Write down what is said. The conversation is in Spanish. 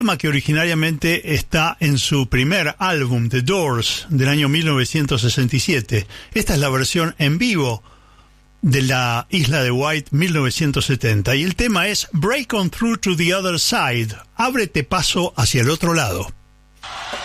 tema que originariamente está en su primer álbum, The Doors, del año 1967. Esta es la versión en vivo de la Isla de Wight 1970 y el tema es Break On Through to the Other Side, ábrete paso hacia el otro lado.